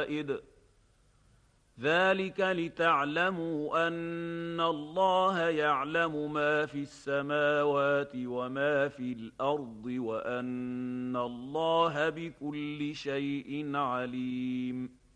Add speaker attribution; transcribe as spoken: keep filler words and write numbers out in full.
Speaker 1: الشدائد ذلك لتعلموا أن الله يعلم ما في السماوات وما في الأرض وأن الله بكل شيء عليم